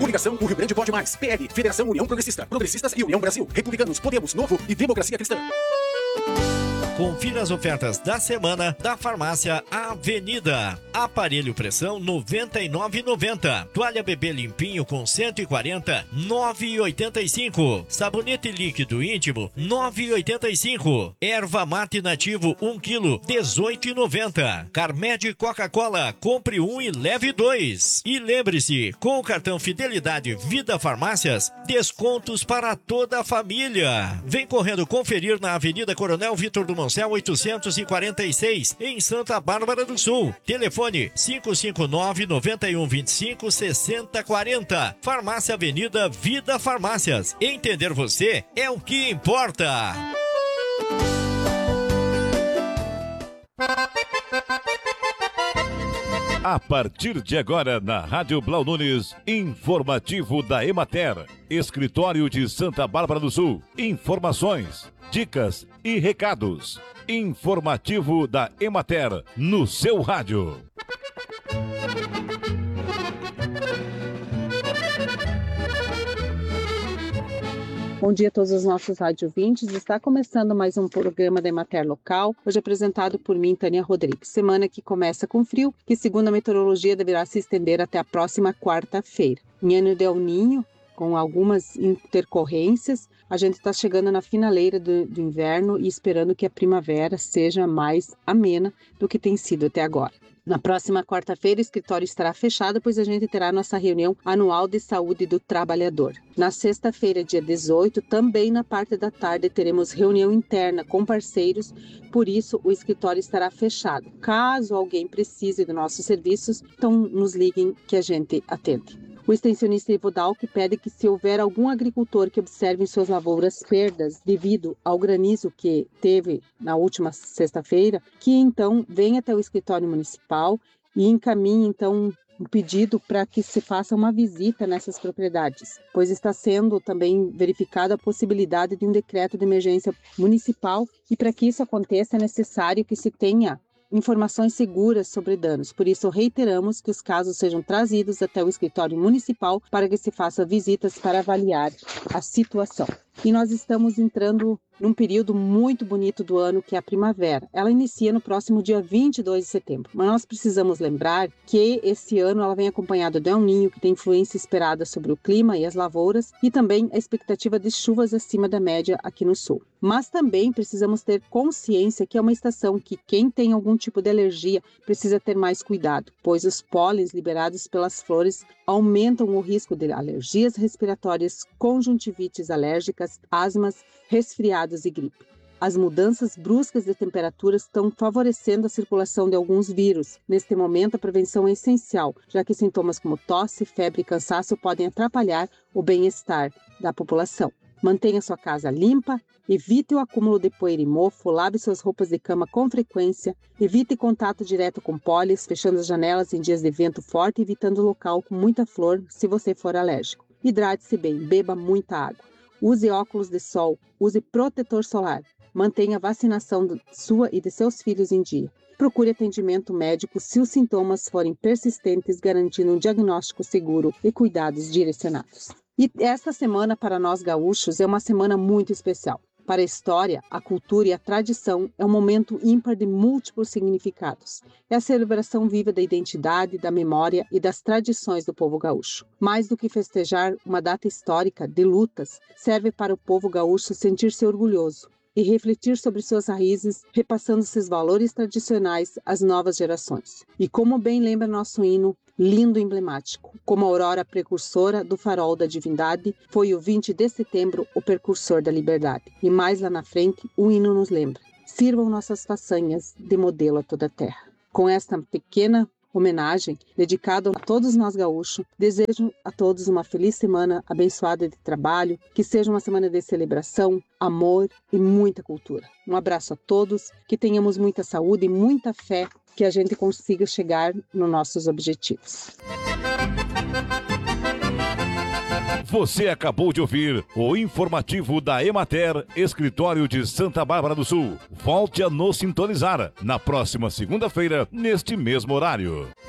Coligação O Rio Grande Pode Mais. PL, Federação União Progressista. Progressistas e União Brasil. Republicanos, Podemos, Novo e Democracia Cristã. Confira as ofertas da semana da Farmácia Avenida. Aparelho pressão R$ 99,90. Toalha bebê limpinho com 140, R$ 9,85. Sabonete líquido íntimo, R$ 9,85. Erva mate nativo 1 kg, R$ 18,90. Carmed Coca-Cola, compre 1 e leve 2. E lembre-se, com o cartão Fidelidade Vida Farmácias, descontos para toda a família. Vem correndo conferir na Avenida Coronel Vitor do Moncel 846, em Santa Bárbara do Sul. Telefone 559-9125-6040. Farmácia Avenida Vida Farmácias. Entender você é o que importa. A partir de agora, na Rádio Blau Nunes, informativo da Emater, Escritório de Santa Bárbara do Sul. Informações, dicas e recados. Informativo da Emater, no seu rádio. Bom dia a todos os nossos rádio ouvintes. Está começando mais um programa da Emater Local, hoje apresentado por mim, Tânia Rodrigues. Semana que começa com frio, que segundo a meteorologia deverá se estender até a próxima quarta-feira. Em ano de El Niño, com algumas intercorrências, a gente está chegando na finaleira do inverno e esperando que a primavera seja mais amena do que tem sido até agora. Na próxima quarta-feira, o escritório estará fechado, pois a gente terá nossa reunião anual de saúde do trabalhador. Na sexta-feira, dia 18, também na parte da tarde, teremos reunião interna com parceiros, por isso o escritório estará fechado. Caso alguém precise dos nossos serviços, então nos liguem que a gente atende. O extensionista Ivo Dalk pede que, se houver algum agricultor que observe em suas lavouras perdas devido ao granizo que teve na última sexta-feira, que então venha até o escritório municipal e encaminhe então um pedido para que se faça uma visita nessas propriedades, pois está sendo também verificada a possibilidade de um decreto de emergência municipal e para que isso aconteça é necessário que se tenha informações seguras sobre danos. Por isso, reiteramos que os casos sejam trazidos até o escritório municipal para que se faça visitas para avaliar a situação. E nós estamos entrando num período muito bonito do ano, que é a primavera. Ela inicia no próximo dia 22 de setembro, mas nós precisamos lembrar que esse ano ela vem acompanhada do El Niño, que tem influência esperada sobre o clima e as lavouras, e também a expectativa de chuvas acima da média aqui no sul. Mas também precisamos ter consciência que é uma estação que quem tem algum tipo de alergia precisa ter mais cuidado, pois os pólens liberados pelas flores aumentam o risco de alergias respiratórias, conjuntivites alérgicas, asmas, resfriados e gripe. As mudanças bruscas de temperatura estão favorecendo a circulação de alguns vírus. Neste momento, a prevenção é essencial, já que sintomas como tosse, febre e cansaço podem atrapalhar o bem-estar da população. Mantenha sua casa limpa, evite o acúmulo de poeira e mofo, lave suas roupas de cama com frequência, evite contato direto com pólen, fechando as janelas em dias de vento forte e evitando o local com muita flor se você for alérgico. Hidrate-se bem, beba muita água. Use óculos de sol, use protetor solar. Mantenha a vacinação sua e de seus filhos em dia. Procure atendimento médico se os sintomas forem persistentes, garantindo um diagnóstico seguro e cuidados direcionados. E esta semana, para nós gaúchos, é uma semana muito especial. Para a história, a cultura e a tradição é um momento ímpar de múltiplos significados. É a celebração viva da identidade, da memória e das tradições do povo gaúcho. Mais do que festejar uma data histórica de lutas, serve para o povo gaúcho sentir-se orgulhoso e refletir sobre suas raízes, repassando seus valores tradicionais às novas gerações. E como bem lembra nosso hino, lindo e emblemático, como a aurora precursora do farol da divindade, foi o 20 de setembro o precursor da liberdade. E mais lá na frente, o hino nos lembra: sirvam nossas façanhas de modelo a toda a terra. Com esta pequena homenagem dedicada a todos nós gaúchos, desejo a todos uma feliz semana abençoada de trabalho, que seja uma semana de celebração, amor e muita cultura. Um abraço a todos, que tenhamos muita saúde e muita fé, que a gente consiga chegar nos nossos objetivos. Você acabou de ouvir o informativo da Emater, Escritório de Santa Bárbara do Sul. Volte a nos sintonizar na próxima segunda-feira, neste mesmo horário.